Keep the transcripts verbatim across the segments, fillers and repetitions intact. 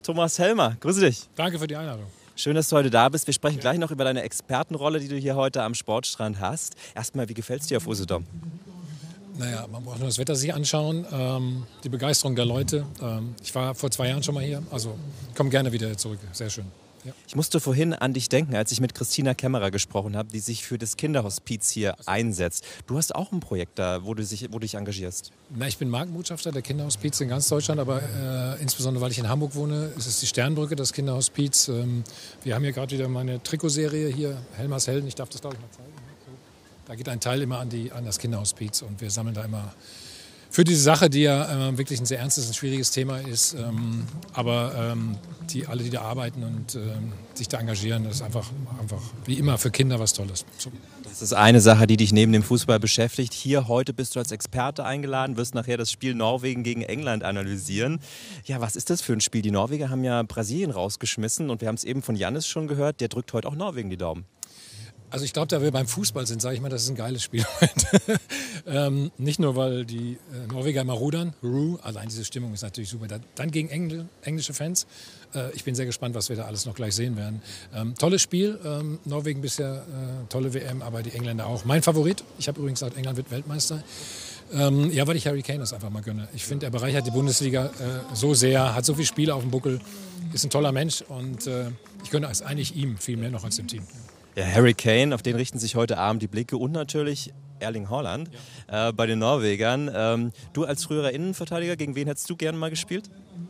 Thomas Helmer, grüße dich. Danke für die Einladung. Schön, dass du heute da bist. Wir sprechen gleich noch über deine Expertenrolle, die du hier heute am Sportstrand hast. Erstmal, wie gefällt es dir auf Usedom? Naja, man braucht nur das Wetter sich anschauen, ähm, die Begeisterung der Leute. Ähm, ich war vor zwei Jahren schon mal hier, also komm gerne wieder zurück. Sehr schön. Ja. Ich musste vorhin an dich denken, als ich mit Christina Kämmerer gesprochen habe, die sich für das Kinderhospiz hier einsetzt. Du hast auch ein Projekt da, wo du, sich, wo du dich engagierst. Na, ich bin Markenbotschafter der Kinderhospiz in ganz Deutschland, aber äh, insbesondere, weil ich in Hamburg wohne, ist es die Sternbrücke, das Kinderhospiz. Ähm, wir haben hier gerade wieder meine Trikotserie hier, Helmers Helden, ich darf das glaube ich mal zeigen. Da geht ein Teil immer an, die, an das Kinderhospiz und wir sammeln da immer für diese Sache, die ja äh, wirklich ein sehr ernstes und schwieriges Thema ist. Ähm, aber ähm, die, alle, die da arbeiten und ähm, sich da engagieren, das ist einfach, einfach wie immer für Kinder was Tolles. So. Das ist eine Sache, die dich neben dem Fußball beschäftigt. Hier heute bist du als Experte eingeladen, wirst nachher das Spiel Norwegen gegen England analysieren. Ja, was ist das für ein Spiel? Die Norweger haben ja Brasilien rausgeschmissen und wir haben es eben von Jannis schon gehört, der drückt heute auch Norwegen die Daumen. Also ich glaube, da wir beim Fußball sind, sage ich mal, das ist ein geiles Spiel. ähm, nicht nur, weil die äh, Norweger immer rudern, Ru, allein diese Stimmung ist natürlich super. Da, dann gegen Engl englische Fans. Äh, ich bin sehr gespannt, was wir da alles noch gleich sehen werden. Ähm, tolles Spiel, ähm, Norwegen bisher äh, tolle W M, aber die Engländer auch. Mein Favorit, ich habe übrigens gesagt, England wird Weltmeister. Ähm, ja, weil ich Harry Kane das einfach mal gönne. Ich finde, er bereichert die Bundesliga äh, so sehr, hat so viele Spiele auf dem Buckel, ist ein toller Mensch und äh, ich gönne es eigentlich ihm viel mehr noch als dem Team. Ja, Harry Kane, auf den richten sich heute Abend die Blicke und natürlich Erling Haaland ja. äh, bei den Norwegern. Ähm, du als früherer Innenverteidiger, gegen wen hättest du gerne mal gespielt?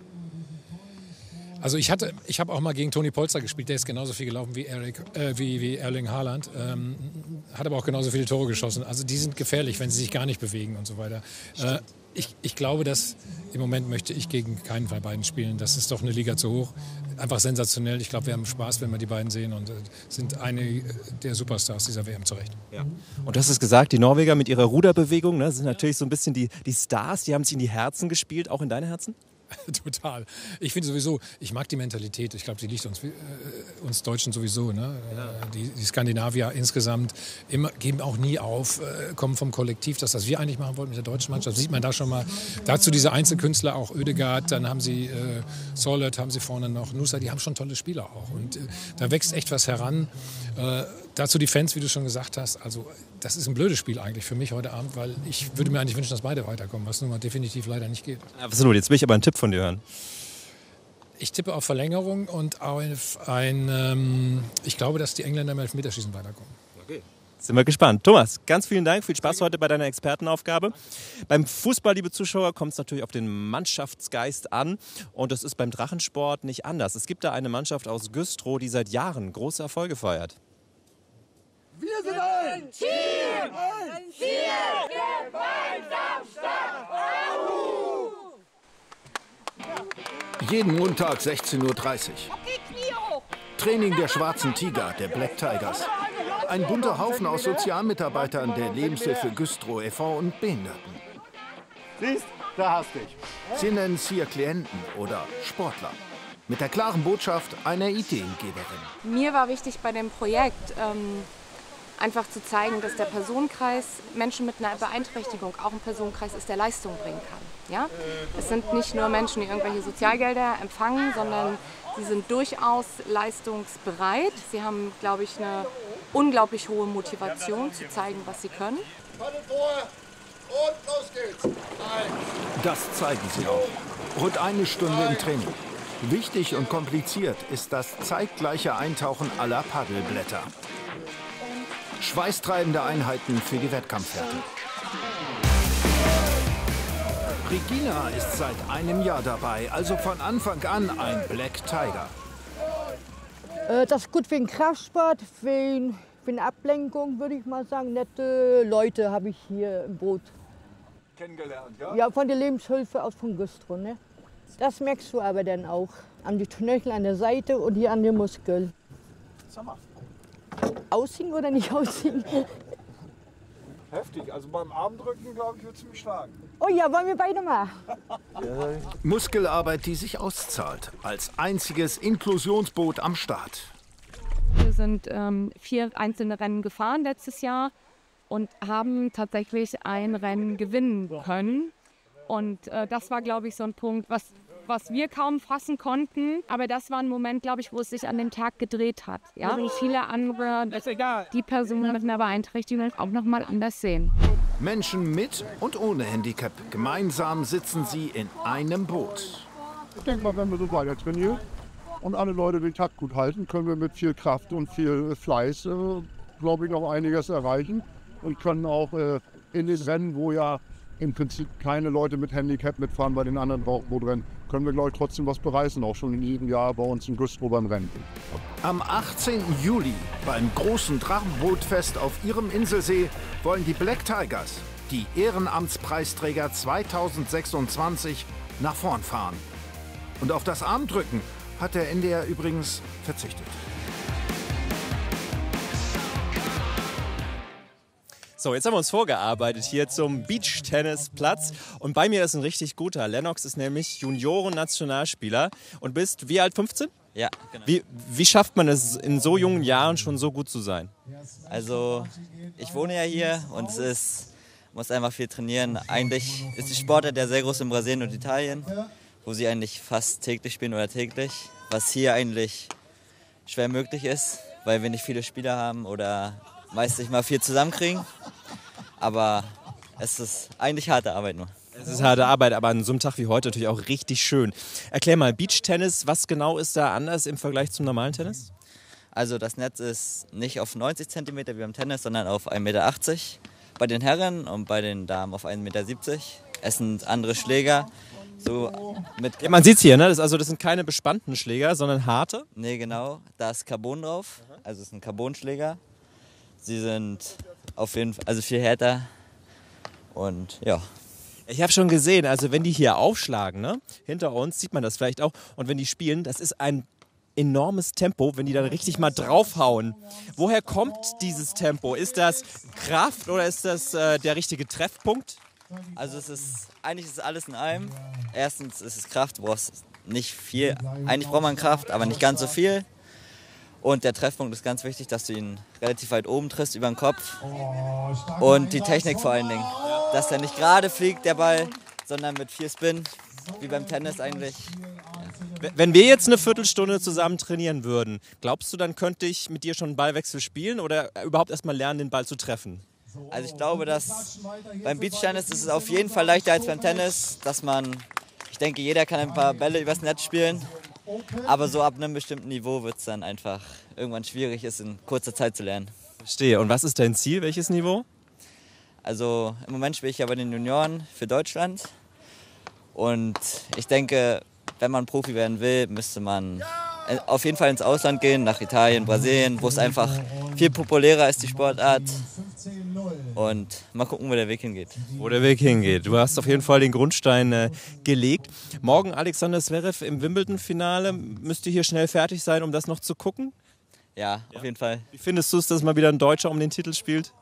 Also ich hatte, ich habe auch mal gegen Toni Polster gespielt, der ist genauso viel gelaufen wie, Eric, äh, wie, wie Erling Haaland, ähm, hat aber auch genauso viele Tore geschossen. Also die sind gefährlich, wenn sie sich gar nicht bewegen und so weiter. Äh, ich, ich glaube, dass im Moment möchte ich gegen keinen von beiden spielen. Das ist doch eine Liga zu hoch. Einfach sensationell. Ich glaube, wir haben Spaß, wenn wir die beiden sehen und äh, sind eine der Superstars dieser W M zurecht. Ja. Und du hast es gesagt, die Norweger mit ihrer Ruderbewegung, ne, sind natürlich so ein bisschen die, die Stars, die haben sich in die Herzen gespielt, auch in deine Herzen? Total. Ich finde sowieso, ich mag die Mentalität. Ich glaube, die liegt uns, äh, uns Deutschen sowieso. Ne? Ja. Die, die Skandinavier insgesamt immer, geben auch nie auf, äh, kommen vom Kollektiv. Das, was wir eigentlich machen wollten mit der deutschen Mannschaft, sieht man da schon mal. Dazu diese Einzelkünstler, auch Ødegaard, dann haben sie äh, Sollet, haben sie vorne noch Nusa, die haben schon tolle Spieler auch. Und äh, da wächst echt was heran. Äh, dazu die Fans, wie du schon gesagt hast. Also das ist ein blödes Spiel eigentlich für mich heute Abend, weil ich würde mir eigentlich wünschen, dass beide weiterkommen, was nun mal definitiv leider nicht geht. Absolut, jetzt will ich aber einen Tipp von dir hören. Ich tippe auf Verlängerung und auf ein, ähm, ich glaube, dass die Engländer im Elfmeterschießen weiterkommen. Okay. Sind wir gespannt. Thomas, ganz vielen Dank, viel Spaß heute bei deiner Expertenaufgabe. Beim Fußball, liebe Zuschauer, kommt es natürlich auf den Mannschaftsgeist an und das ist beim Drachensport nicht anders. Es gibt da eine Mannschaft aus Güstrow, die seit Jahren große Erfolge feiert. Wir sind ein Team! Ein Ziel! Gemeinsam stark! Jeden Montag sechzehn Uhr dreißig. Training der Schwarzen Tiger, der Black Tigers. Ein bunter Haufen aus Sozialmitarbeitern der Lebenshilfe Güstrow e V und Behinderten. Siehst, da hast dich. Sie nennen es hier Klienten oder Sportler. Mit der klaren Botschaft einer Ideengeberin. Mir war wichtig bei dem Projekt, ähm, einfach zu zeigen, dass der Personenkreis Menschen mit einer Beeinträchtigung auch ein Personenkreis ist, der Leistung bringen kann. Ja? Es sind nicht nur Menschen, die irgendwelche Sozialgelder empfangen, sondern sie sind durchaus leistungsbereit. Sie haben, glaube ich, eine unglaublich hohe Motivation zu zeigen, was sie können. Und los geht's. Das zeigen sie auch. Rund eine Stunde im Training. Wichtig und kompliziert ist das zeitgleiche Eintauchen aller Paddelblätter. Schweißtreibende Einheiten für die Wettkampfhärte. Regina ist seit einem Jahr dabei, also von Anfang an ein Black Tiger. Das ist gut für den Kraftsport, für, für eine Ablenkung, würde ich mal sagen. Nette Leute habe ich hier im Boot. Kennengelernt, ja? Ja, von der Lebenshilfe aus von Güstrow, ne? Das merkst du aber dann auch. An die Knöchel an der Seite und hier an den Muskel. Sag mal. Ausziehen oder nicht ausziehen? Heftig, also beim Armdrücken, glaube ich, wird es mich schlagen. Oh ja, wollen wir beide mal? Muskelarbeit, die sich auszahlt. Als einziges Inklusionsboot am Start. Wir sind ähm, vier einzelne Rennen gefahren letztes Jahr und haben tatsächlich ein Rennen gewinnen können. Und äh, das war, glaube ich, so ein Punkt, was was wir kaum fassen konnten. Aber das war ein Moment, glaube ich, wo es sich an dem Tag gedreht hat. Ja? Und viele andere, die Personen mit einer Beeinträchtigung auch noch mal anders sehen. Menschen mit und ohne Handicap. Gemeinsam sitzen sie in einem Boot. Ich denke mal, wenn wir so weiter trainieren und alle Leute den Takt gut halten, können wir mit viel Kraft und viel Fleiß, äh, glaube ich, noch einiges erreichen. Und können auch äh, in den Rennen, wo ja im Prinzip keine Leute mit Handicap mitfahren bei den anderen Bootrennen, können wir, glaube ich, trotzdem was bereisen, auch schon in diesem Jahr bei uns in Güstrow beim Rennen. Am achtzehnten Juli beim großen Drachenbootfest auf ihrem Inselsee wollen die Black Tigers, die Ehrenamtspreisträger zweitausendsechsundzwanzig, nach vorn fahren. Und auf das Armdrücken hat der N D R übrigens verzichtet. So, jetzt haben wir uns vorgearbeitet hier zum Beachtennisplatz und bei mir ist ein richtig guter. Lennox ist nämlich Junioren-Nationalspieler und bist wie alt, fünfzehn? Ja, genau. Wie, wie schafft man es in so jungen Jahren schon so gut zu sein? Also ich wohne ja hier und es ist, muss einfach viel trainieren. Eigentlich ist die Sportart ja sehr groß in Brasilien und Italien, wo sie eigentlich fast täglich spielen oder täglich, was hier eigentlich schwer möglich ist, weil wir nicht viele Spieler haben oder meist nicht mal viel zusammenkriegen. Aber es ist eigentlich harte Arbeit nur. Es ist harte Arbeit, aber an so einem Tag wie heute natürlich auch richtig schön. Erklär mal, Beachtennis, was genau ist da anders im Vergleich zum normalen Tennis? Also das Netz ist nicht auf neunzig Zentimeter wie beim Tennis, sondern auf ein Meter achtzig bei den Herren und bei den Damen auf ein Meter siebzig. Es sind andere Schläger. So mit ja, man sieht es hier, ne? Das, also das sind keine bespannten Schläger, sondern harte? Nee, genau. Da ist Carbon drauf, also es ist ein Carbonschläger. Sie sind auf jeden Fall also viel härter und ja. Ich habe schon gesehen, also wenn die hier aufschlagen, ne, hinter uns sieht man das vielleicht auch, und wenn die spielen, das ist ein enormes Tempo, wenn die dann richtig mal draufhauen. Woher kommt dieses Tempo? Ist das Kraft oder ist das äh, der richtige Treffpunkt? Also es ist, eigentlich ist es alles in einem. Erstens ist es Kraft, du brauchst nicht viel, eigentlich braucht man Kraft, aber nicht ganz so viel. Und der Treffpunkt ist ganz wichtig, dass du ihn relativ weit oben triffst über den Kopf. Und die Technik vor allen Dingen. Dass der nicht gerade fliegt, der Ball, sondern mit viel Spin, wie beim Tennis eigentlich. Ja. Wenn wir jetzt eine Viertelstunde zusammen trainieren würden, glaubst du, dann könnte ich mit dir schon einen Ballwechsel spielen oder überhaupt erst mal lernen, den Ball zu treffen? Also ich glaube, dass beim Beachtennis ist es auf jeden Fall leichter als beim Tennis, dass man, ich denke, jeder kann ein paar Bälle übers Netz spielen. Aber so ab einem bestimmten Niveau wird es dann einfach irgendwann schwierig, es in kurzer Zeit zu lernen. Verstehe. Und was ist dein Ziel? Welches Niveau? Also im Moment spiele ich ja bei den Junioren für Deutschland. Und ich denke, wenn man Profi werden will, müsste man auf jeden Fall ins Ausland gehen, nach Italien, Brasilien, wo es einfach viel populärer ist, die Sportart. Und mal gucken, wo der Weg hingeht. Wo der Weg hingeht. Du hast auf jeden Fall den Grundstein äh, gelegt. Morgen Alexander Zverev im Wimbledon-Finale. Müsst ihr hier schnell fertig sein, um das noch zu gucken? Ja, ja, auf jeden Fall. Wie findest du es, dass mal wieder ein Deutscher um den Titel spielt?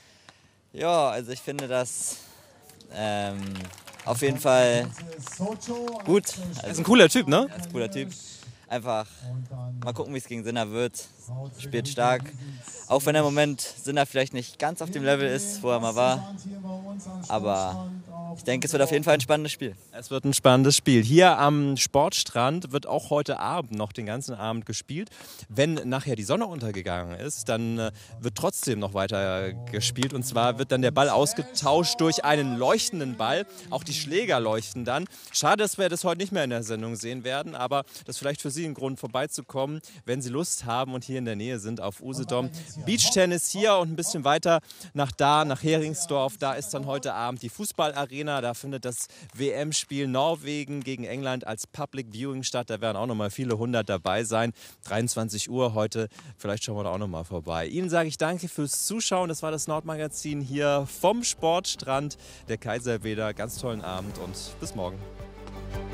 Ja, also ich finde das ähm, auf jeden Fall gut. Also, er ist ein cooler Typ, ne? Er ist ein cooler Typ. Einfach mal gucken, wie es gegen Sinner wird. Spielt stark. Auch wenn er im Moment Sinner vielleicht nicht ganz auf dem Level ist, wo er mal war. Aber ich denke, es wird auf jeden Fall ein spannendes Spiel. Es wird ein spannendes Spiel. Hier am Sportstrand wird auch heute Abend noch den ganzen Abend gespielt. Wenn nachher die Sonne untergegangen ist, dann äh, wird trotzdem noch weiter gespielt. Und zwar wird dann der Ball ausgetauscht durch einen leuchtenden Ball. Auch die Schläger leuchten dann. Schade, dass wir das heute nicht mehr in der Sendung sehen werden, aber das ist vielleicht für Sie ein Grund, vorbeizukommen, wenn Sie Lust haben und hier in der Nähe sind auf Usedom. Beachtennis hier und ein bisschen weiter nach da, nach Heringsdorf. Da ist dann heute Abend die Fußballarena. Da findet das W M-Spiel Norwegen gegen England als Public Viewing statt. Da werden auch noch mal viele hundert dabei sein. dreiundzwanzig Uhr heute. Vielleicht schauen wir da auch noch mal vorbei. Ihnen sage ich danke fürs Zuschauen. Das war das Nordmagazin hier vom Sportstrand der Kaiserwehr. Ganz tollen Abend und bis morgen.